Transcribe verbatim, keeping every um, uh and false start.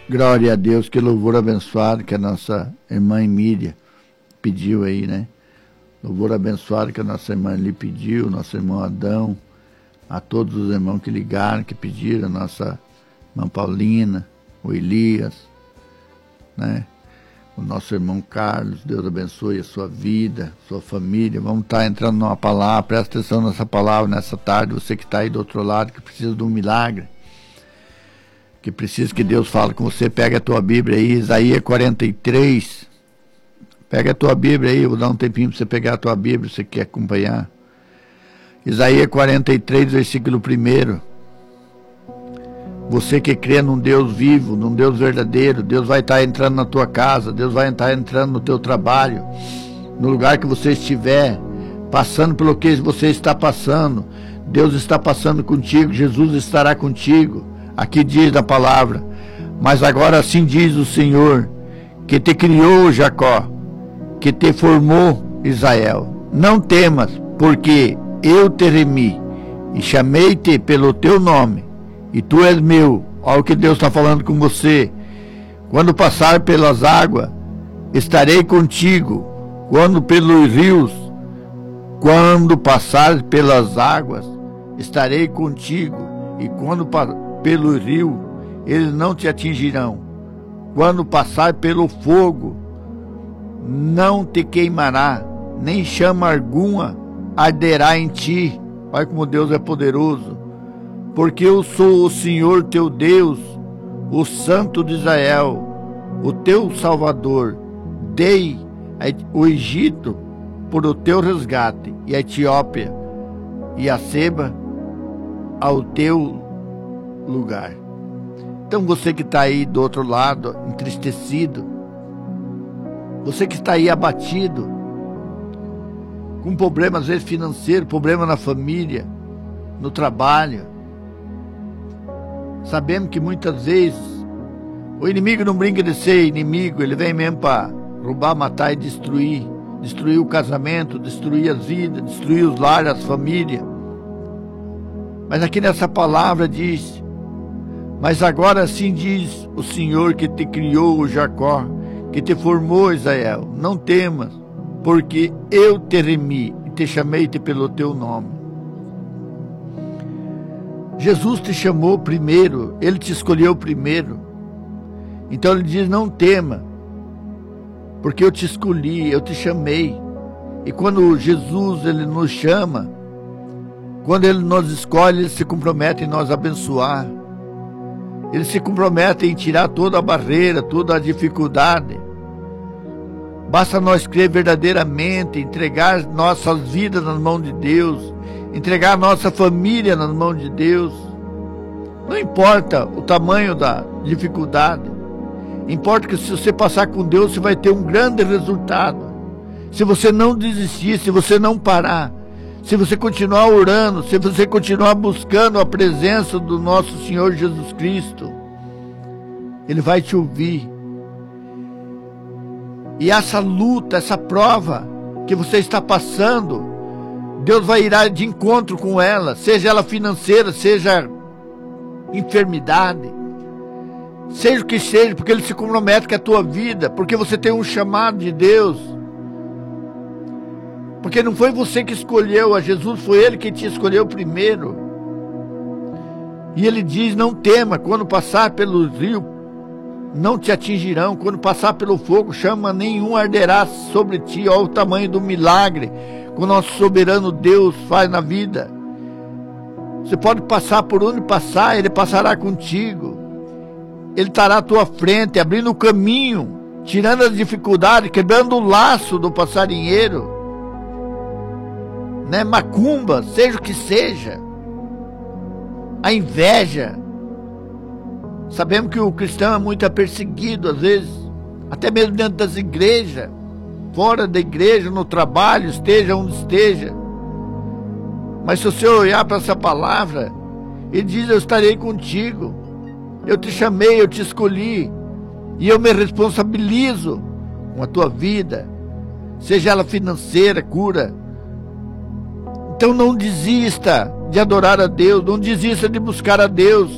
Glória a Deus, que louvor abençoado que a nossa irmã Emília pediu aí, né? Louvor abençoado que a nossa irmã lhe pediu, nosso irmão Adão, a todos os irmãos que ligaram, que pediram, a nossa irmã Paulina, o Elias, né? O nosso irmão Carlos, Deus abençoe a sua vida, sua família. Vamos estar entrando numa palavra, presta atenção nessa palavra nessa tarde, você que está aí do outro lado, que precisa de um milagre, que precisa que Deus fale com você. Pega a tua Bíblia aí, Isaías quarenta e três, pega a tua Bíblia aí, eu vou dar um tempinho para você pegar a tua Bíblia, se você quer acompanhar. Isaías quarenta e três, versículo um. Você que crê num Deus vivo, num Deus verdadeiro, Deus vai estar entrando na tua casa, Deus vai estar entrando no teu trabalho, no lugar que você estiver, passando pelo que você está passando, Deus está passando contigo, Jesus estará contigo. Aqui diz a palavra: mas agora assim diz o Senhor, que te criou, Jacó, que te formou, Israel. Não temas, porque eu te remi e chamei-te pelo teu nome, e tu és meu. Olha o que Deus está falando com você. Quando passar pelas águas, estarei contigo. Quando pelos rios, quando passar pelas águas, estarei contigo. E quando pelo rio, eles não te atingirão. Quando passar pelo fogo, não te queimará, nem chama alguma arderá em ti. Olha como Deus é poderoso. Porque eu sou o Senhor teu Deus, o Santo de Israel, o teu Salvador. Dei o Egito por o teu resgate, e a Etiópia e a Seba ao teu lugar. Então você que está aí do outro lado, entristecido, você que está aí abatido, com problemas às vezes financeiros, problema na família, no trabalho, sabemos que muitas vezes o inimigo não brinca de ser inimigo, ele vem mesmo para roubar, matar e destruir. Destruir o casamento, destruir as vidas, destruir os lares, as famílias. Mas aqui nessa palavra diz: mas agora assim diz o Senhor que te criou, Jacó, que te formou, Israel. Não temas, porque eu te remi e te chamei-te pelo teu nome. Jesus te chamou primeiro, Ele te escolheu primeiro. Então Ele diz: não tema, porque eu te escolhi, eu te chamei. E quando Jesus Ele nos chama, quando Ele nos escolhe, Ele se compromete em nos abençoar. Ele se compromete em tirar toda a barreira, toda a dificuldade. Basta nós crer verdadeiramente, entregar nossas vidas nas mãos de Deus, entregar nossa família nas mãos de Deus. Não importa o tamanho da dificuldade, importa que se você passar com Deus, você vai ter um grande resultado. Se você não desistir, se você não parar, se você continuar orando, se você continuar buscando a presença do nosso Senhor Jesus Cristo, Ele vai te ouvir. E essa luta, essa prova que você está passando, Deus vai ir de encontro com ela, seja ela financeira, seja enfermidade, seja o que seja, porque Ele se compromete com a tua vida, porque você tem um chamado de Deus, porque não foi você que escolheu a Jesus, foi Ele que te escolheu primeiro. E Ele diz: não tema, quando passar pelo rio, não te atingirão, quando passar pelo fogo, chama nenhum arderá sobre ti. Olha o tamanho do milagre que o nosso soberano Deus faz na vida. Você pode passar por onde passar, Ele passará contigo. Ele estará à tua frente, abrindo o caminho, tirando as dificuldades, quebrando o laço do passarinheiro, né? Macumba, seja o que seja, a inveja. Sabemos que o cristão é muito perseguido, às vezes, até mesmo dentro das igrejas, fora da igreja, no trabalho, esteja onde esteja. Mas se você olhar para essa palavra, Ele diz: eu estarei contigo, eu te chamei, eu te escolhi, e eu me responsabilizo com a tua vida, seja ela financeira, cura. Então não desista de adorar a Deus, não desista de buscar a Deus.